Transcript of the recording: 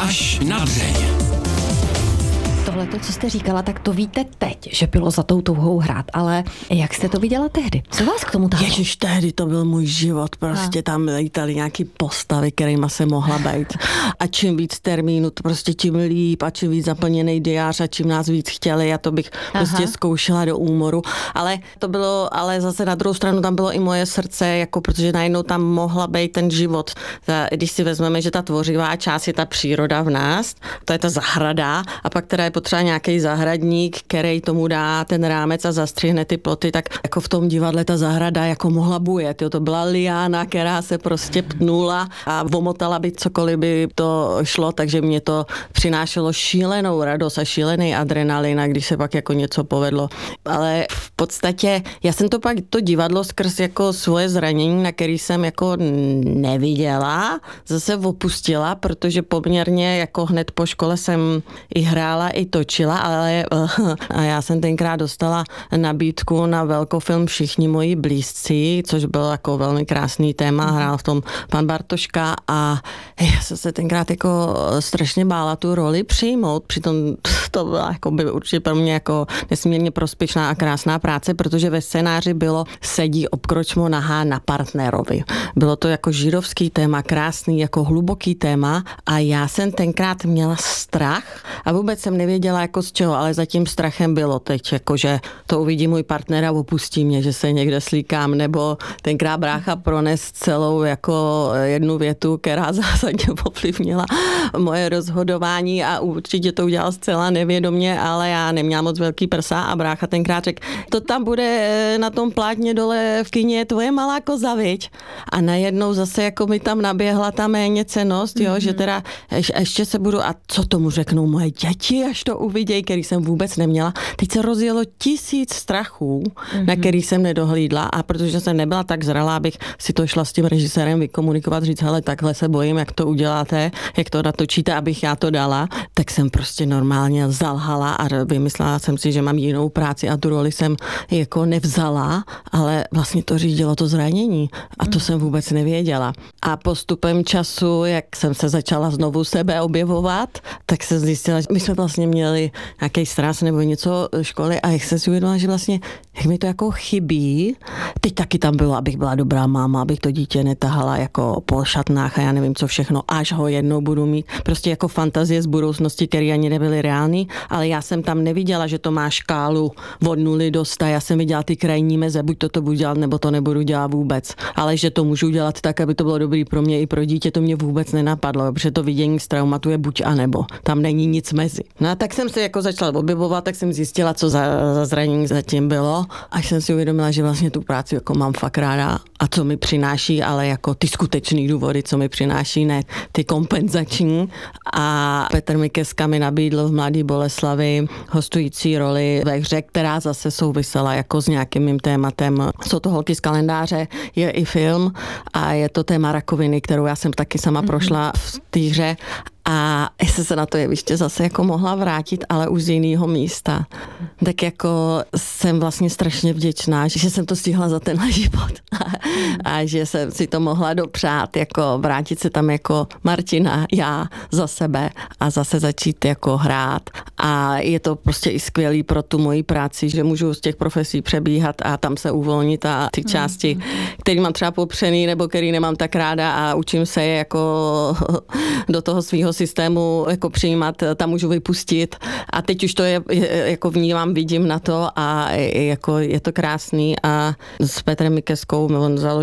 Až na dřeň. Tohleto, co jste říkala, tak to víte teď, že bylo za tou touhou hrát, ale jak jste to viděla tehdy? Co vás k tomu tahlo? Ježiš, tehdy to byl můj život, prostě tam lítali nějaký postavy, kterýma se mohla být. A čím víc termínů, to prostě tím líp, a čím víc zaplněný diář a čím nás víc chtěli, a to bych prostě zkoušela do úmoru. Ale to bylo, ale zase na druhou stranu tam bylo i moje srdce, jako protože najednou tam mohla být ten život. Když si vezmeme, že ta tvořivá část je ta příroda v nás, to je ta zahrada, a pak teda je potřeba nějaký zahradník, který tomu dá ten rámec a zastřihne ty ploty, tak jako v tom divadle ta zahrada jako mohla bujet. Jo, to byla liána, která se prostě ptnula a omotala by cokoliv by to šlo, takže mě to přinášelo šílenou radost a šílený adrenalin, a když se pak jako něco povedlo. Ale v podstatě já jsem to pak to divadlo skrz jako svoje zranění, na který jsem jako neviděla, zase opustila, protože poměrně jako hned po škole jsem i hrála, i točila, ale a já jsem tenkrát dostala nabídku na velkofilm Všichni moji blízcí, což bylo jako velmi krásný téma, hrál v tom pan Bartoška, a já jsem se tenkrát jako strašně bála tu roli přijmout, přitom to byla jako by určitě pro mě jako nesmírně prospěšná a krásná práce, protože ve scénáři bylo sedí obkročmo nahá na partnerovi. Bylo to jako židovský téma, krásný, jako hluboký téma, a já jsem tenkrát měla strach a vůbec jsem nevěděla jako z čeho, ale za tím strachem bylo teď, jako že to uvidí můj partner a opustí mě, že se někde slíkám, nebo tenkrát brácha prones celou jako jednu větu, která zásadně ovlivnila moje rozhodování, a určitě to udělal zcela nevědomě, ale já neměla moc velký prsa, a brácha tenkrát řekl, to tam bude na tom plátně dole v kyně tvoje malá koza, viď? A najednou zase jako mi tam naběhla ta méněcennost, jo, že teda ještě se budu, a co tomu řeknou moje děti, až to uvidějí, který jsem vůbec neměla. Teď se rozjelo 1000 strachů, na který jsem nedohlídla, a protože jsem nebyla tak zralá, abych si to šla s tím režisérem vykomunikovat, říct, hele, takhle se bojím, jak to uděláte, jak to natočíte, abych já to dala, tak jsem prostě normálně zalhala a vymyslela jsem si, že mám jinou práci, a tu roli jsem jako nevzala, ale vlastně to řídilo to zranění, a to jsem vůbec nevěděla. A postupem času, jak jsem se začala znovu sebe objevovat, tak se zjistila, že my jsme vlastně měli nějaký sraz nebo něco školy, a jak jsem si uvědomila, že vlastně jak mi to jako chybí. Teď taky tam bylo, abych byla dobrá máma, abych to dítě netahala jako po šatnách a já nevím co všechno, až ho jednou budu mít. Prostě jako fantazie z budoucnosti, které ani nebyly reální, ale já jsem tam neviděla, že to má škálu od 0 do 100. Já jsem viděla ty krajní meze, buď to budu dělat, nebo to nebudu dělat vůbec. Ale že to můžu dělat tak, aby to bylo dobrý pro mě i pro dítě, to mě vůbec nenapadlo, protože to vidění z traumatu je buď a nebo. Tam není nic mezi. No a tak jsem se jako začala objevovat, tak jsem zjistila, co za zranění zatím bylo, až jsem si uvědomila, že vlastně tu práci jako mám fakt ráda a co mi přináší, ale jako ty skutečný důvody, co mi přináší, ne ty kompenzační. A Petr Mikeska mi nabídl v Mladý Boleslavi hostující roli ve hře, která zase souvisela jako s nějakým mým tématem. Jsou to Holky z kalendáře, je i film a je to téma rakoviny, kterou já jsem taky sama prošla v té hře. A jestli se na to jeviště zase jako mohla vrátit, ale už z jiného místa. Tak jako jsem vlastně strašně vděčná, že jsem to stihla za tenhle život a že jsem si to mohla dopřát, jako vrátit se tam jako Martina, já za sebe a zase začít jako hrát. A je to prostě i skvělý pro tu moji práci, že můžu z těch profesí přebíhat a tam se uvolnit a ty části, které mám třeba popřený nebo který nemám tak ráda a učím se je jako do toho svého systému jako přijímat, tam můžu vypustit a teď už to je jako vnímám, vidím na to a jako je to krásný a s Petrem Mikeskou on založil